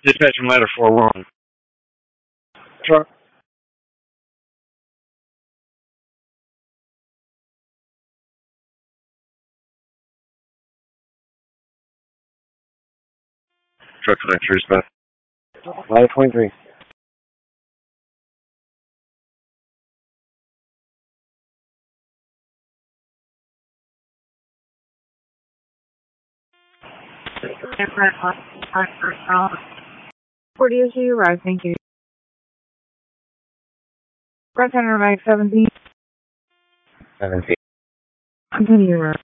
Dispatch from ladder 4-1. Truck. Truck connectors, but. Ladder 23. As you arrive, thank you. Front center, Mike 17. 17. Continue, arrive.